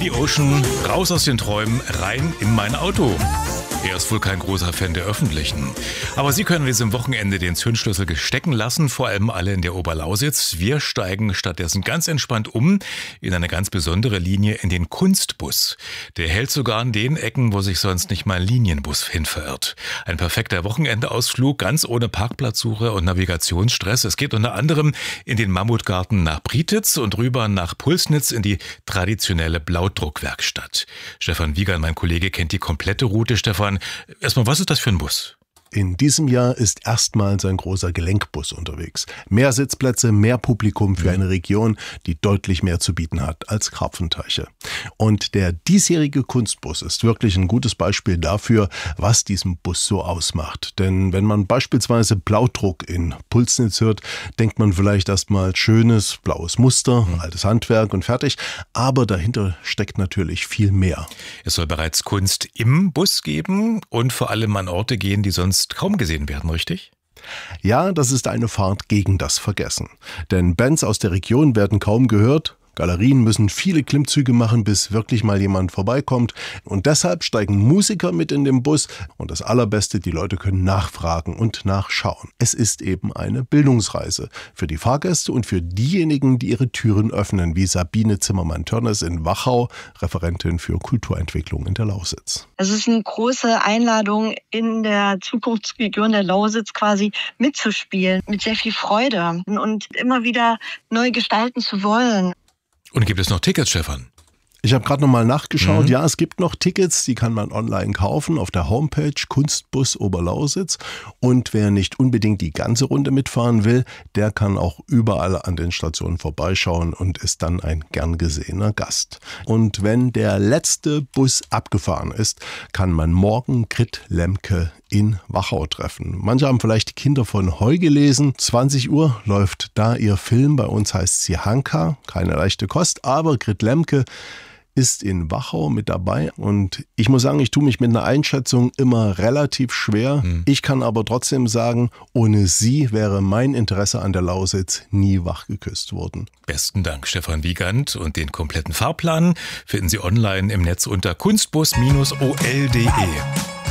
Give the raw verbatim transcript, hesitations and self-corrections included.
Eddie Ocean, raus aus den Träumen, rein in mein Auto. Er ist wohl kein großer Fan der Öffentlichen. Aber Sie können an diesem Wochenende den Zündschlüssel stecken lassen, vor allem alle in der Oberlausitz. Wir steigen stattdessen ganz entspannt um in eine ganz besondere Linie, in den Kunstbus. Der hält sogar an den Ecken, wo sich sonst nicht mal ein Linienbus hin verirrt. Ein perfekter Wochenendausflug, ganz ohne Parkplatzsuche und Navigationsstress. Es geht unter anderem in den Mammutgarten nach Prietitz und rüber nach Pulsnitz in die traditionelle Blaudruckwerkstatt. Stefan Wiegand, mein Kollege, kennt die komplette Route. Stefan, erstmal, was ist das für ein Bus? In diesem Jahr ist erstmals ein großer Gelenkbus unterwegs. Mehr Sitzplätze, mehr Publikum für eine Region, die deutlich mehr zu bieten hat als Karpfenteiche. Und der diesjährige Kunstbus ist wirklich ein gutes Beispiel dafür, was diesen Bus so ausmacht. Denn wenn man beispielsweise Blaudruck in Pulsnitz hört, denkt man vielleicht erstmal schönes blaues Muster, mhm. altes Handwerk und fertig. Aber dahinter steckt natürlich viel mehr. Es soll bereits Kunst im Bus geben und vor allem an Orte gehen, die sonst kaum gesehen werden, richtig? Ja, das ist eine Fahrt gegen das Vergessen. Denn Bands aus der Region werden kaum gehört. Galerien müssen viele Klimmzüge machen, bis wirklich mal jemand vorbeikommt. Und deshalb steigen Musiker mit in den Bus. Und das Allerbeste, die Leute können nachfragen und nachschauen. Es ist eben eine Bildungsreise für die Fahrgäste und für diejenigen, die ihre Türen öffnen, wie Sabine Zimmermann-Törnes in Wachau, Referentin für Kulturentwicklung in der Lausitz. Es ist eine große Einladung, in der Zukunftsregion der Lausitz quasi mitzuspielen, mit sehr viel Freude und immer wieder neu gestalten zu wollen. Und gibt es noch Tickets, Stefan? Ich habe gerade nochmal nachgeschaut. Mhm. Ja, es gibt noch Tickets, die kann man online kaufen auf der Homepage Kunstbus Oberlausitz. Und wer nicht unbedingt die ganze Runde mitfahren will, der kann auch überall an den Stationen vorbeischauen und ist dann ein gern gesehener Gast. Und wenn der letzte Bus abgefahren ist, kann man morgen Grit Lemke in Wachau treffen. Manche haben vielleicht die Kinder von Heu gelesen. zwanzig Uhr läuft da ihr Film. Bei uns heißt sie Hanka. Keine leichte Kost, aber Grit Lemke ist in Wachau mit dabei und ich muss sagen, ich tue mich mit einer Einschätzung immer relativ schwer. Hm. Ich kann aber trotzdem sagen, ohne sie wäre mein Interesse an der Lausitz nie wachgeküsst worden. Besten Dank, Stefan Wiegand. Und den kompletten Fahrplan finden Sie online im Netz unter kunstbus Bindestrich o l punkt d e.